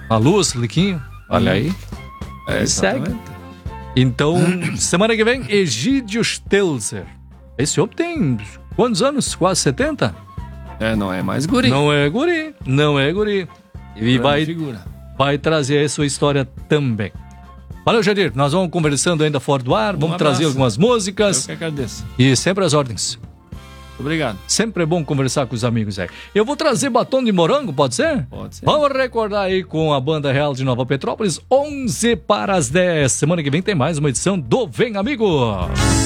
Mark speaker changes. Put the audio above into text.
Speaker 1: A Luz, Liquinho. Olha aí. Segue. Então, semana que vem, Egídio Stelzer. Esse homem tem quantos anos? Quase 70?
Speaker 2: Não é mais guri.
Speaker 1: Não é guri. E vai trazer a sua história também. Valeu, Jadir. Nós vamos conversando ainda fora do ar. Vamos trazer algumas músicas.
Speaker 2: Eu que agradeço.
Speaker 1: E sempre as ordens.
Speaker 2: Obrigado.
Speaker 1: Sempre é bom conversar com os amigos aí. Eu vou trazer Batom de Morango, pode ser?
Speaker 2: Pode ser.
Speaker 1: Vamos recordar aí com a Banda Real de Nova Petrópolis, 11 para as 10. Semana que vem tem mais uma edição do Vem Amigo.